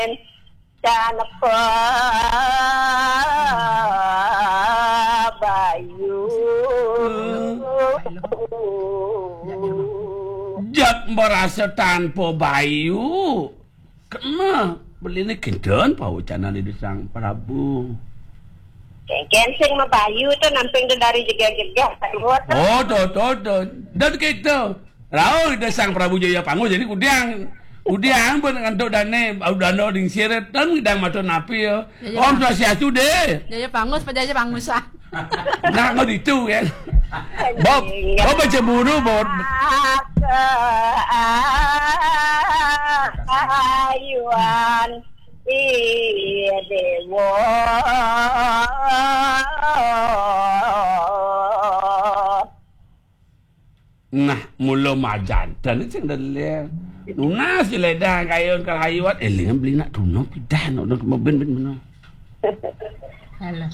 Canapa Bayu Jak merasa tanpa Bayu. Kena beli ni kendon pau canan di Sang Prabu. Kensing ma Bayu tu namping tu dari jegah-jegah. Oh, to. Dan kita. Rau di Sang Prabu Jaya Pangu jadi Udiang pun ngantuk dane, dano ding siret dan ngidang mato napi yo. Om sasiatu deh. Jaya Pangus pada Jaya Pangusan. Nah, ngau itu kan. Bob baca buru Bob. Ayuan dewa. Nah, mula majan dan itu yang dalil. Nuna si ledah kayon kal hayuan. Lingan beli nak tunong pidah nak ben. Halo.